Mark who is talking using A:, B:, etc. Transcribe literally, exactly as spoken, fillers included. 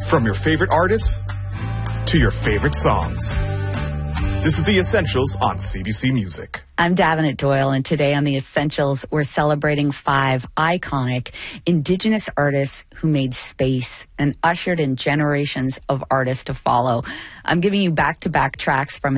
A: From your favorite artists to your favorite songs. This is The Essentials on C B C Music.
B: I'm Davenant Doyle, and today on The Essentials, we're celebrating five iconic Indigenous artists who made space and ushered in generations of artists to follow. I'm giving you back-to-back tracks from